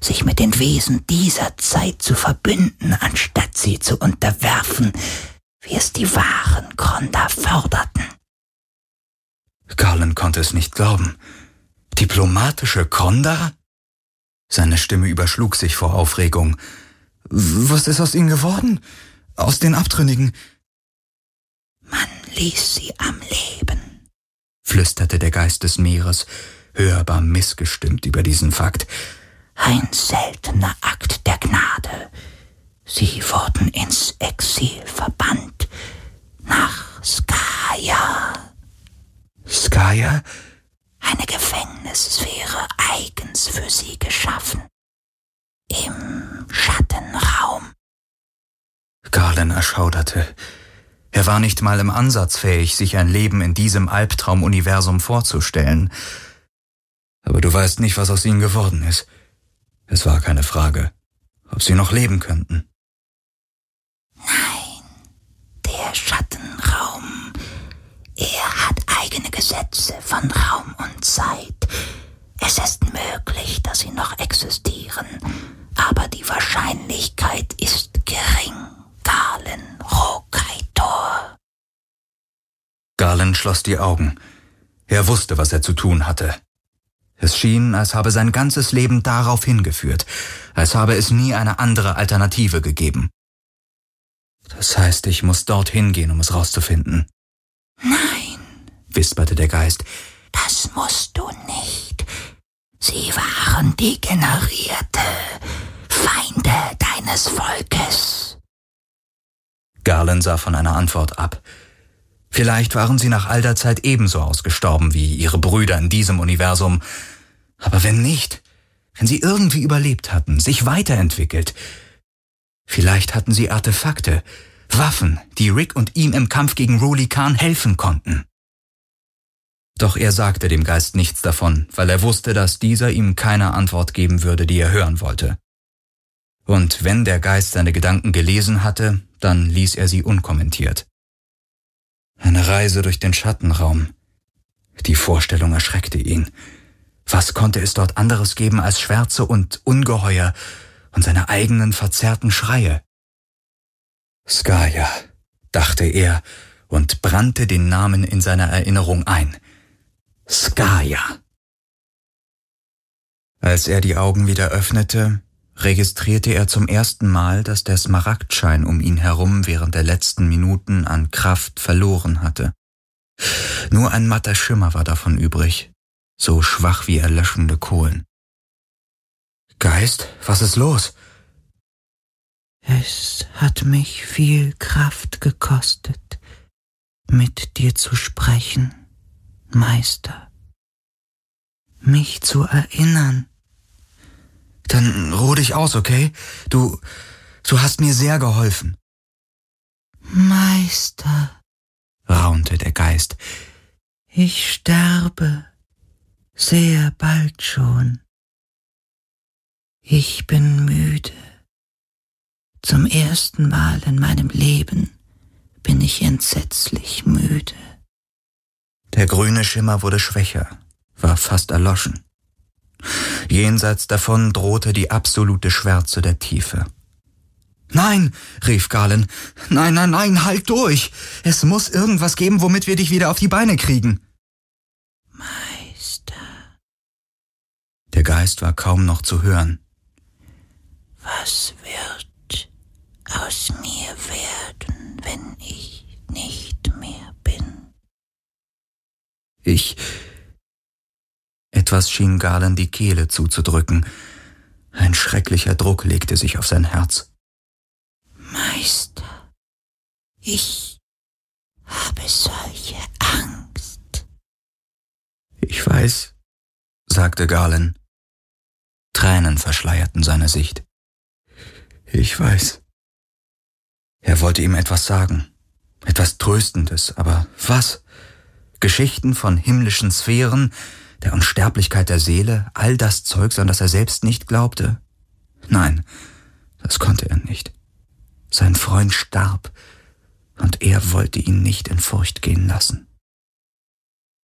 sich mit den Wesen dieser Zeit zu verbünden, anstatt sie zu unterwerfen, wie es die wahren Krondar forderten. Garland konnte es nicht glauben. Diplomatische Krondar? Seine Stimme überschlug sich vor Aufregung. Was ist aus ihnen geworden? Aus den Abtrünnigen? Man ließ sie am Leben, flüsterte der Geist des Meeres, hörbar missgestimmt über diesen Fakt. Ein seltener Akt der Gnade. Sie wurden ins Exil verbannt, nach Skaya. Skaya? Eine Gefängnissphäre eigens für sie geschaffen. Im Schattenraum. Garland erschauderte. Er war nicht mal im Ansatz fähig, sich ein Leben in diesem Albtraumuniversum vorzustellen. Aber du weißt nicht, was aus ihnen geworden ist. Es war keine Frage, ob sie noch leben könnten. Nein, der Schattenraum, er hat eigene Gesetze von Raum und Zeit. Es ist möglich, dass sie noch existieren, aber die Wahrscheinlichkeit ist gering. Galen Rokaitor. Garland schloss die Augen. Er wusste, was er zu tun hatte. Es schien, als habe sein ganzes Leben darauf hingeführt, als habe es nie eine andere Alternative gegeben. Das heißt, ich muss dorthin gehen, um es rauszufinden. Nein, wisperte der Geist. Das musst du nicht. Sie waren degenerierte Feinde deines Volkes. Garland sah von einer Antwort ab. Vielleicht waren sie nach all der Zeit ebenso ausgestorben wie ihre Brüder in diesem Universum. Aber wenn nicht, wenn sie irgendwie überlebt hatten, sich weiterentwickelt, vielleicht hatten sie Artefakte, Waffen, die Rick und ihm im Kampf gegen Ruli Khan helfen konnten. Doch er sagte dem Geist nichts davon, weil er wusste, dass dieser ihm keine Antwort geben würde, die er hören wollte. Und wenn der Geist seine Gedanken gelesen hatte, dann ließ er sie unkommentiert. Eine Reise durch den Schattenraum. Die Vorstellung erschreckte ihn. Was konnte es dort anderes geben als Schwärze und Ungeheuer und seine eigenen verzerrten Schreie? Skaya, dachte er und brannte den Namen in seiner Erinnerung ein. Skaya. Als er die Augen wieder öffnete, registrierte er zum ersten Mal, dass der Smaragdschein um ihn herum während der letzten Minuten an Kraft verloren hatte. Nur ein matter Schimmer war davon übrig, so schwach wie erlöschende Kohlen. Geist, was ist los? Es hat mich viel Kraft gekostet, mit dir zu sprechen, Meister. Mich zu erinnern. Dann ruh dich aus, okay? Du hast mir sehr geholfen. Meister, raunte der Geist. Ich sterbe sehr bald schon. Ich bin müde. Zum ersten Mal in meinem Leben bin ich entsetzlich müde. Der grüne Schimmer wurde schwächer, war fast erloschen. Jenseits davon drohte die absolute Schwärze der Tiefe. »Nein«, rief Garland, »nein, halt durch! Es muss irgendwas geben, womit wir dich wieder auf die Beine kriegen!« »Meister«, der Geist war kaum noch zu hören. »Was wird aus mir werden, wenn ich nicht mehr bin?« Etwas schien Garland die Kehle zuzudrücken. Ein schrecklicher Druck legte sich auf sein Herz. »Meister, ich habe solche Angst.« »Ich weiß«, sagte Garland. Tränen verschleierten seine Sicht. »Ich weiß.« Er wollte ihm etwas sagen, etwas Tröstendes, aber was? Geschichten von himmlischen Sphären, der Unsterblichkeit der Seele, all das Zeugs, an das er selbst nicht glaubte? Nein, das konnte er nicht. Sein Freund starb, und er wollte ihn nicht in Furcht gehen lassen.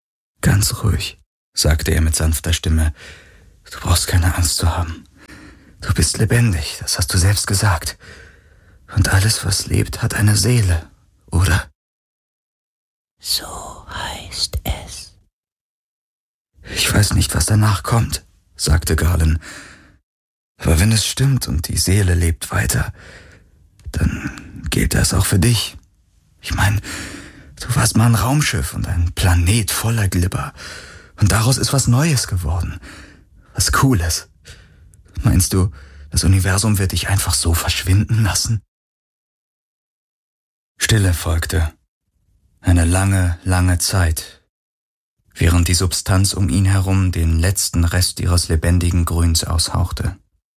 »Ganz ruhig«, sagte er mit sanfter Stimme, »du brauchst keine Angst zu haben. Du bist lebendig, das hast du selbst gesagt. Und alles, was lebt, hat eine Seele, oder? So heißt es. Ich weiß nicht, was danach kommt, sagte Galen. Aber wenn es stimmt und die Seele lebt weiter, dann gilt das auch für dich. Ich meine, du warst mal ein Raumschiff und ein Planet voller Glibber. Und daraus ist was Neues geworden. Was Cooles. Meinst du, das Universum wird dich einfach so verschwinden lassen? Stille folgte. Eine lange, lange Zeit, während die Substanz um ihn herum den letzten Rest ihres lebendigen Grüns aushauchte.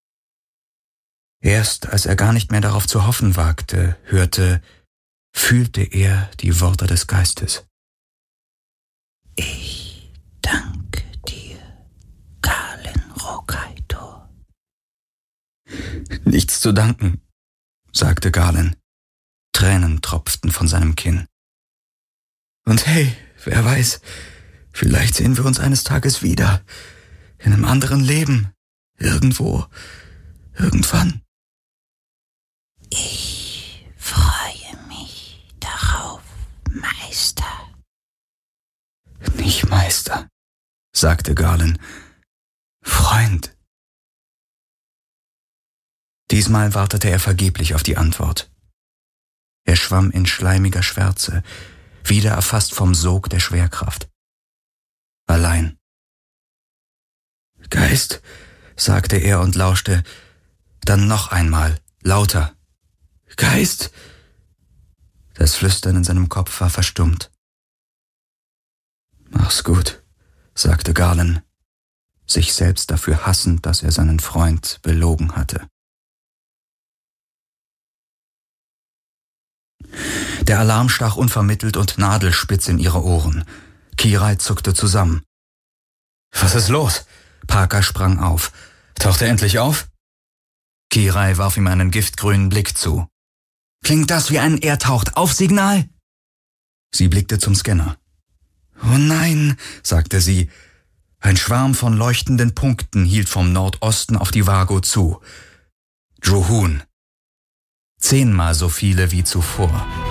Erst als er gar nicht mehr darauf zu hoffen wagte, fühlte er die Worte des Geistes. Ich danke dir, Galen Rokaitor. Nichts zu danken, sagte Galen. Tränen tropften von seinem Kinn. Und hey, wer weiß, vielleicht sehen wir uns eines Tages wieder. In einem anderen Leben. Irgendwo. Irgendwann. Ich freue mich darauf, Meister. Nicht Meister, sagte Galen. Freund. Diesmal wartete er vergeblich auf die Antwort. Er schwamm in schleimiger Schwärze, wieder erfasst vom Sog der Schwerkraft. Allein. Geist, sagte er und lauschte, dann noch einmal, lauter. Geist! Das Flüstern in seinem Kopf war verstummt. Mach's gut, sagte Galen, sich selbst dafür hassend, dass er seinen Freund belogen hatte. Der Alarm stach unvermittelt und nadelspitz in ihre Ohren. Kirai zuckte zusammen. Was ist los? Parker sprang auf. Taucht er endlich auf? Kirai warf ihm einen giftgrünen Blick zu. Klingt das wie ein Er-taucht-auf-Signal? Sie blickte zum Scanner. Oh nein, sagte sie. Ein Schwarm von leuchtenden Punkten hielt vom Nordosten auf die Vago zu. Johun. 10-mal so viele wie zuvor.